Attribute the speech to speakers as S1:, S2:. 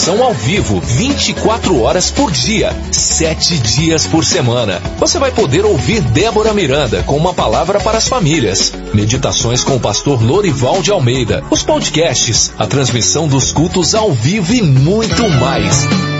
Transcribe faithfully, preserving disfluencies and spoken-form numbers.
S1: oração ao vivo, vinte e quatro horas por dia, sete dias por semana. Você vai poder ouvir Débora Miranda com uma palavra para as famílias, meditações com o pastor Lorival de Almeida, os podcasts, a transmissão dos cultos ao vivo e muito mais.